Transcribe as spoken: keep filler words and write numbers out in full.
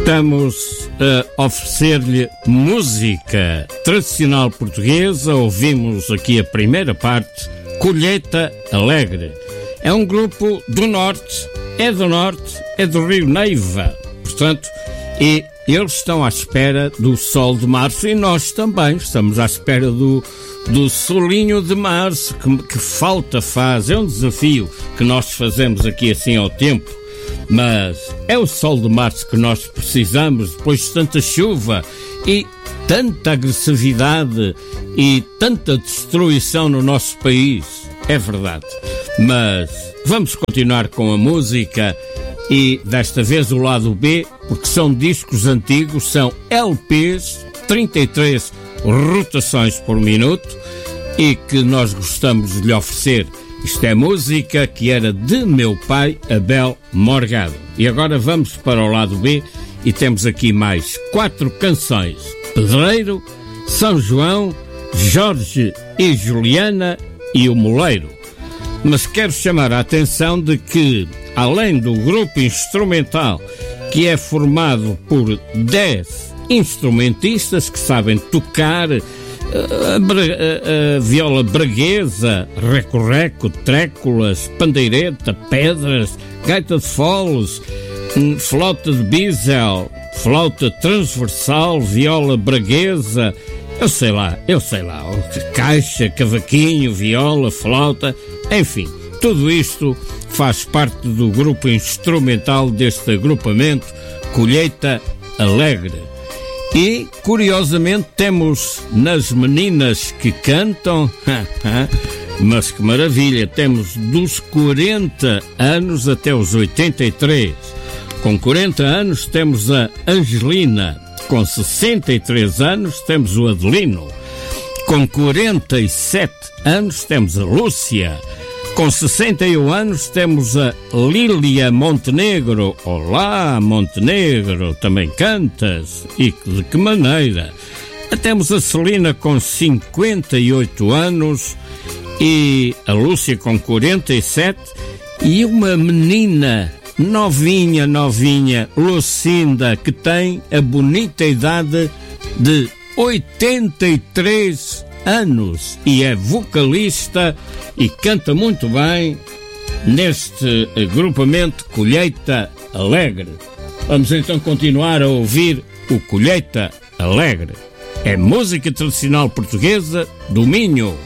Estamos a oferecer-lhe música tradicional portuguesa. Ouvimos aqui a primeira parte, Colheita Alegre. É um grupo do Norte, é do Norte, é do Rio Neiva, portanto, e eles estão à espera do sol de março e nós também estamos à espera do, do solinho de março, que, que falta faz, é um desafio que nós fazemos aqui assim ao tempo, mas é o sol de março que nós precisamos depois de tanta chuva e tanta agressividade e tanta destruição no nosso país, é verdade. Mas vamos continuar com a música e desta vez o lado B, porque são discos antigos, são L Ps, trinta e três rotações por minuto e que nós gostamos de lhe oferecer. Isto é música que era de meu pai, Abel Morgado. E agora vamos para o lado B e temos aqui mais quatro canções. Pedreiro, São João, Jorge e Juliana e o Moleiro. Mas quero chamar a atenção de que, além do grupo instrumental, que é formado por dez instrumentistas que sabem tocar a, a, a viola braguesa, reco-reco, tréculas, pandeireta, pedras, gaita de foles, flauta de bisel, flauta transversal, viola braguesa, eu sei lá, eu sei lá, caixa, cavaquinho, viola, flauta, enfim, tudo isto faz parte do grupo instrumental deste agrupamento Colheita Alegre. E, curiosamente, temos nas meninas que cantam, mas que maravilha, temos dos quarenta anos até os oitenta e três. Com quarenta anos temos a Angelina, com sessenta e três anos temos o Adelino, com quarenta e sete anos temos a Lúcia, com sessenta e um anos temos a Lília Montenegro. Olá, Montenegro, também cantas? E de que maneira? Temos a Celina com cinquenta e oito anos e a Lúcia com quarenta e sete e uma menina novinha, novinha, Lucinda, que tem a bonita idade de oitenta e três anos e é vocalista e canta muito bem neste agrupamento Colheita Alegre. Vamos então continuar a ouvir o Colheita Alegre. É música tradicional portuguesa do Minho.